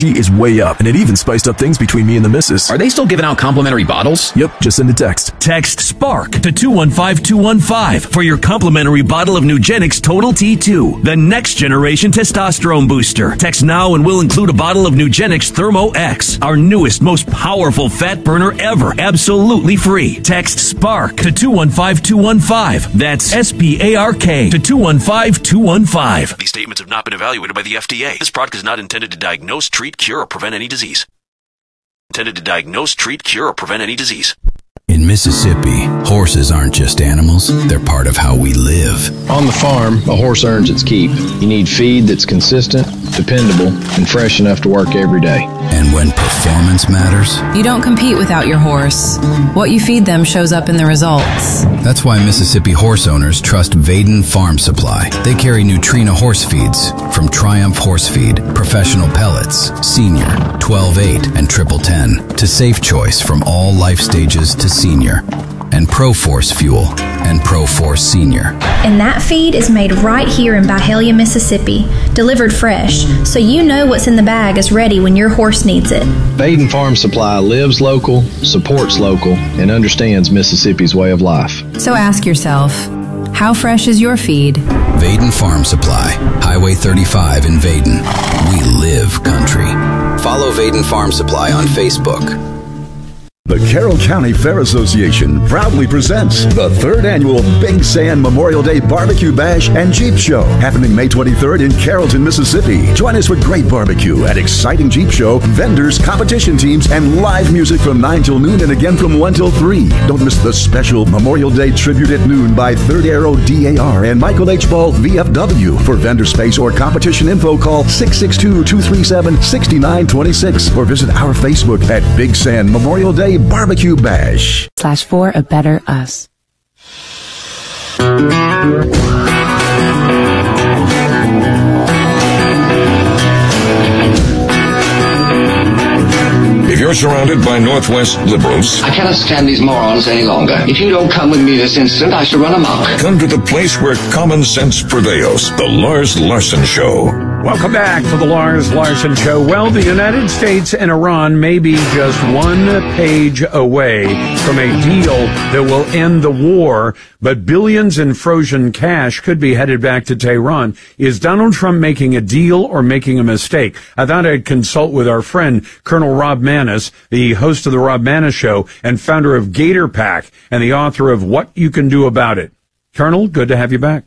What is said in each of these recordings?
is way up, and it even spiced up things between me and the missus. Are they still giving out complimentary bottles? Yep, just send a text. Text SPARK to 215215 for your complimentary bottle of Nugenix Total T2, the next generation testosterone booster. Text now and we'll include a bottle of Nugenix Thermo X, our newest, most powerful fat burner ever, absolutely free. Text SPARK to 215215. That's SPARK to 215215. These statements have not been evaluated by the FDA. This product is not intended to diagnose, treat, cure, or prevent any disease. Intended to diagnose, treat, cure, or prevent any disease. In Mississippi, horses aren't just animals, they're part of how we live. On the farm, a horse earns its keep. You need feed that's consistent, dependable, and fresh enough to work every day. And when performance matters, you don't compete without your horse. What you feed them shows up in the results. That's why Mississippi horse owners trust Vaden Farm Supply. They carry Nutrina horse feeds from Triumph Horse Feed, Professional Pellets, Senior, 12-8, and Triple 10, to Safe Choice from all life stages to Senior, and ProForce Fuel and ProForce Senior. And that feed is made right here in Byhalia, Mississippi, delivered fresh, so you know what's in the bag is ready when your horse needs it. Vaden Farm Supply lives local, supports local, and understands Mississippi's way of life. So ask yourself, how fresh is your feed? Vaden Farm Supply, Highway 35 in Vaden. We live country. Follow Vaden Farm Supply on Facebook. The Carroll County Fair Association proudly presents the 3rd annual Big Sand Memorial Day Barbecue Bash and Jeep Show, happening May 23rd in Carrollton, Mississippi. Join us for great barbecue, an exciting Jeep show, vendors, competition teams, and live music from 9 till noon and again from 1 till 3. Don't miss the special Memorial Day tribute at noon by Third Arrow DAR and Michael H. Ball VFW. For vendor space or competition info, call 662-237-6926 or visit our Facebook at Big Sand Memorial Day Barbecue Bash. /for a better us. If you're surrounded by Northwest liberals, I cannot stand these morons any longer. If you don't come with me this instant, I shall run amok. Come to the place where common sense prevails. The Lars Larson Show. Welcome back to the Lars Larson Show. Well, the United States and Iran may be just one page away from a deal that will end the war, but billions in frozen cash could be headed back to Tehran. Is Donald Trump making a deal or making a mistake? I thought I'd consult with our friend, Colonel Rob Maness, the host of the Rob Maness Show and founder of Gator Pack and the author of What You Can Do About It. Colonel, good to have you back.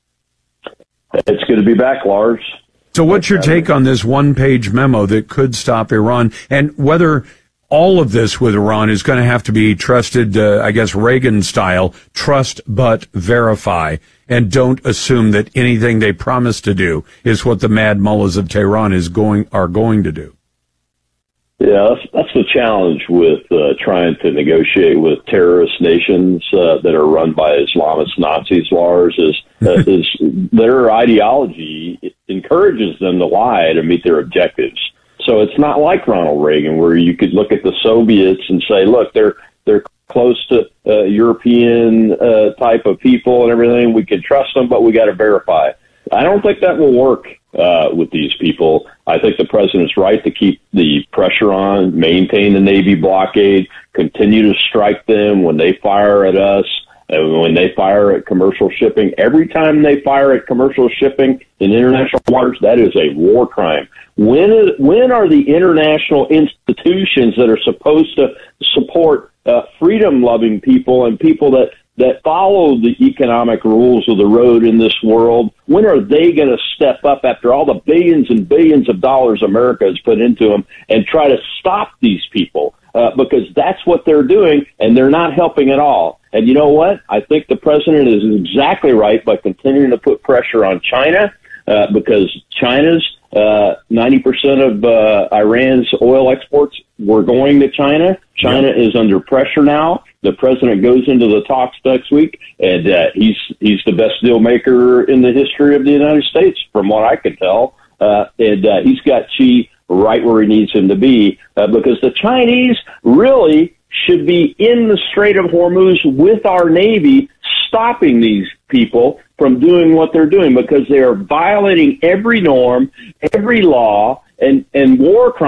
It's good to be back, Lars. So what's your take on this one-page memo that could stop Iran, and whether all of this with Iran is going to have to be trusted, I guess, Reagan-style, trust but verify, and don't assume that anything they promise to do is what the mad mullahs of Tehran are going to do? Yeah, that's the challenge with trying to negotiate with terrorist nations that are run by Islamist Nazis, Lars, is their ideology encourages them to lie to meet their objectives. So it's not like Ronald Reagan, where you could look at the Soviets and say, look, they're close to European type of people and everything. We can trust them, but we got to verify. I don't think that will work with these people. I think the president's right to keep the pressure on, maintain the Navy blockade, continue to strike them when they fire at us, when they fire at commercial shipping. Every time they fire at commercial shipping in international waters, that is a war crime. When are the international institutions that are supposed to support freedom-loving people and people that follow the economic rules of the road in this world, when are they going to step up after all the billions and billions of dollars America has put into them and try to stop these people? Because that's what they're doing, and they're not helping at all. And you know what? I think the president is exactly right by continuing to put pressure on China, because China's 90% of Iran's oil exports were going to China. China is under pressure now. The president goes into the talks next week, and he's the best deal maker in the history of the United States, from what I can tell. And he's got Xi right where he needs him to be, because the Chinese really should be in the Strait of Hormuz with our Navy, stopping these people from doing what they're doing, because they are violating every norm, every law, And war crimes